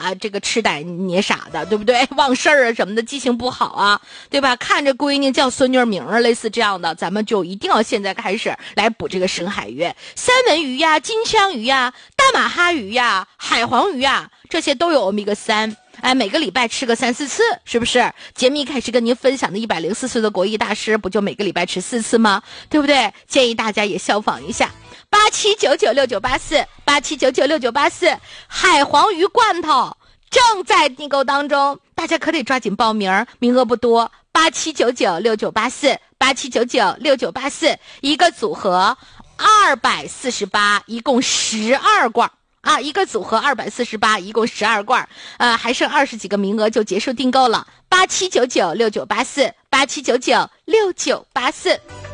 这个痴呆捏傻的，对不对？忘事儿啊什么的，记性不好啊，对吧？看着闺女叫孙女名儿，类似这样的，咱们就一定要现在开始来补这个深海鱼，三文鱼呀、金枪鱼呀、大马哈鱼呀、海黄鱼呀，这些都有欧米伽3。每个礼拜吃个3-4次，是不是？节目一开始跟您分享的104岁的国医大师，不就每个礼拜吃4次吗？对不对？建议大家也效仿一下。87996984，87996984，海黄鱼罐头正在订购当中，大家可得抓紧报名，名额不多。87996984，87996984，一个组合248，一共12罐。一个组合248，一共12罐，还剩20几个名额就结束订购了。87996984，87996984。